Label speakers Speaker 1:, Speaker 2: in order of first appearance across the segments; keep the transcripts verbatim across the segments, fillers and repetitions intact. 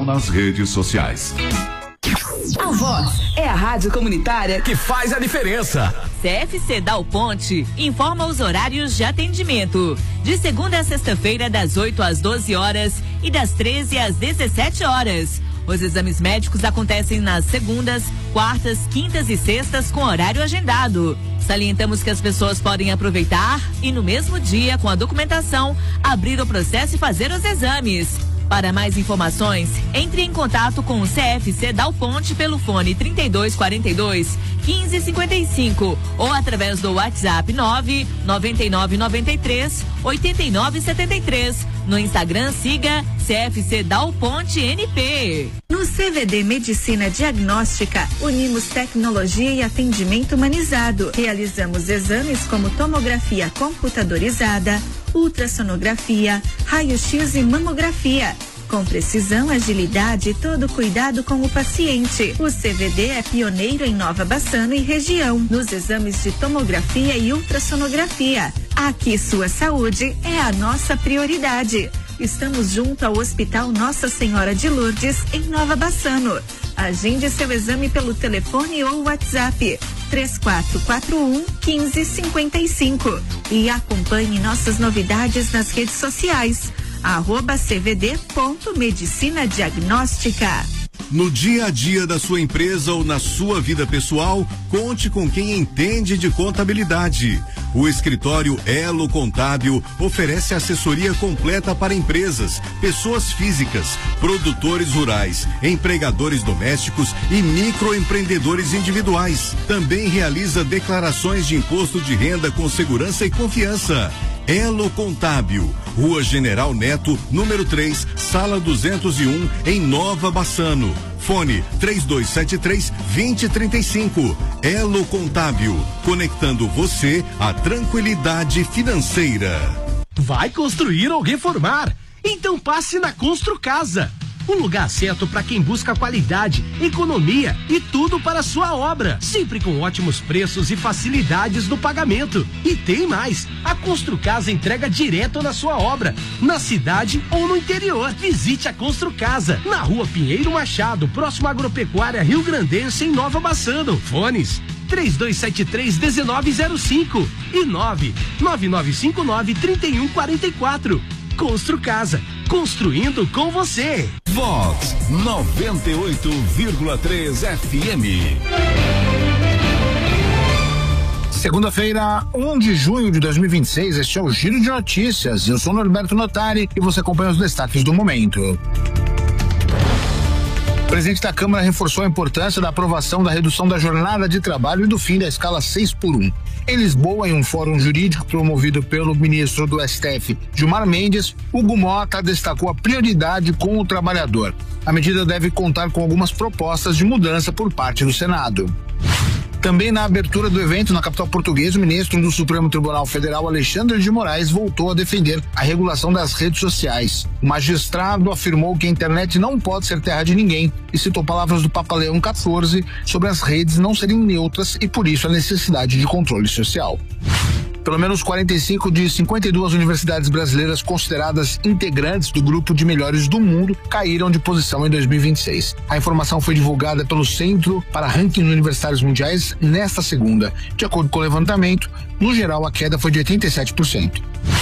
Speaker 1: nas redes sociais.
Speaker 2: A Voz é a rádio comunitária
Speaker 3: que faz a diferença.
Speaker 4: C F C Dal Ponte informa os horários de atendimento. De segunda a sexta-feira, das oito às doze horas e das treze às dezessete horas. Os exames médicos acontecem nas segundas, quartas, quintas e sextas com horário agendado. Salientamos que as pessoas podem aproveitar e no mesmo dia, com a documentação, abrir o processo e fazer os exames. Para mais informações, entre em contato com o C F C Dal Ponte pelo fone trinta e dois quarenta e dois, quinze cinquenta e cinco ou através do WhatsApp nove nove nove nove três oito nove sete três. No Instagram, siga C F C Dal Ponte N P.
Speaker 5: No C V D Medicina Diagnóstica, unimos tecnologia e atendimento humanizado. Realizamos exames como tomografia computadorizada, ultrassonografia, raio-x e mamografia. Com precisão, agilidade e todo cuidado com o paciente. O C V D é pioneiro em Nova Bassano e região, nos exames de tomografia e ultrassonografia. Aqui sua saúde é a nossa prioridade. Estamos junto ao Hospital Nossa Senhora de Lourdes, em Nova Bassano. Agende seu exame pelo telefone ou WhatsApp três quatro quatro um, um cinco cinco cinco e acompanhe nossas novidades nas redes sociais. Arroba C V D ponto Medicina Diagnóstica.
Speaker 6: No dia a dia da sua empresa ou na sua vida pessoal, conte com quem entende de contabilidade. O escritório Elo Contábil oferece assessoria completa para empresas, pessoas físicas, produtores rurais, empregadores domésticos e microempreendedores individuais. Também realiza declarações de imposto de renda com segurança e confiança. Elo Contábil, Rua General Neto, número três, sala duzentos e um, em Nova Bassano. Fone três dois sete três, dois zero três cinco. Elo Contábil, conectando você à tranquilidade financeira.
Speaker 3: Vai construir ou reformar? Então passe na Constru Casa. Um lugar certo para quem busca qualidade, economia e tudo para a sua obra. Sempre com ótimos preços e facilidades no pagamento. E tem mais, a Constru Casa entrega direto na sua obra, na cidade ou no interior. Visite a Constru Casa, na Rua Pinheiro Machado, próximo à Agropecuária Rio Grandense, em Nova Bassano. Fones três dois sete três, um nove zero cinco e nove nove nove cinco nove, três um quatro quatro. Constru Casa, construindo com você.
Speaker 1: Vox noventa e oito vírgula três F M.
Speaker 7: Segunda-feira, um de junho de dois mil e vinte e seis, este é o Giro de Notícias. Eu sou Norberto Notari e você acompanha os destaques do momento. O presidente da Câmara reforçou a importância da aprovação da redução da jornada de trabalho e do fim da escala seis por um. Em Lisboa, em um fórum jurídico promovido pelo ministro do S T F, Gilmar Mendes, Hugo Mota destacou a prioridade com o trabalhador. A medida deve contar com algumas propostas de mudança por parte do Senado. Também na abertura do evento na capital portuguesa, o ministro do Supremo Tribunal Federal, Alexandre de Moraes, voltou a defender a regulação das redes sociais. O magistrado afirmou que a internet não pode ser terra de ninguém e citou palavras do Papa Leão quatorze sobre as redes não serem neutras e por isso a necessidade de controle social. Pelo menos quarenta e cinco de cinquenta e duas universidades brasileiras consideradas integrantes do grupo de melhores do mundo caíram de posição em dois mil e vinte e seis. A informação foi divulgada pelo Centro para Rankings Universitários Mundiais nesta segunda. De acordo com o levantamento, no geral a queda foi de oitenta e sete por cento.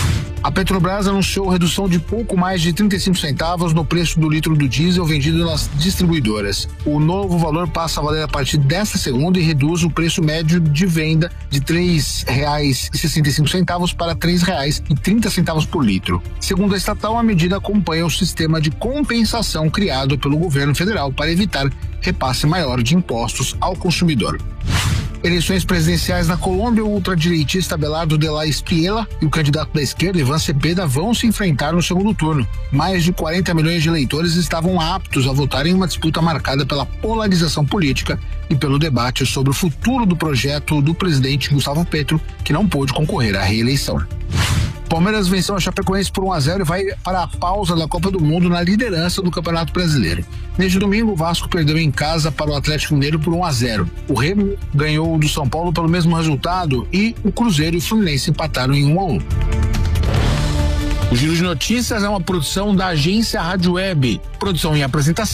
Speaker 7: A Petrobras anunciou redução de pouco mais de trinta e cinco centavos no preço do litro do diesel vendido nas distribuidoras. O novo valor passa a valer a partir desta segunda e reduz o preço médio de venda de três reais e sessenta e cinco centavos para três reais e trinta centavos por litro. Segundo a estatal, a medida acompanha o sistema de compensação criado pelo governo federal para evitar repasse maior de impostos ao consumidor. Eleições presidenciais na Colômbia, o ultradireitista Abelardo de la Espriella e o candidato da esquerda, Ivan Cepeda, vão se enfrentar no segundo turno. Mais de quarenta milhões de eleitores estavam aptos a votar em uma disputa marcada pela polarização política e pelo debate sobre o futuro do projeto do presidente Gustavo Petro, que não pôde concorrer à reeleição. Palmeiras venceu a Chapecoense por um a zero e vai para a pausa da Copa do Mundo na liderança do Campeonato Brasileiro. Neste domingo, o Vasco perdeu em casa para o Atlético Mineiro por um a zero. O Remo ganhou do São Paulo pelo mesmo resultado e o Cruzeiro e o Fluminense empataram em um a um. O Giro de Notícias é uma produção da agência Rádio Web. Produção e apresentação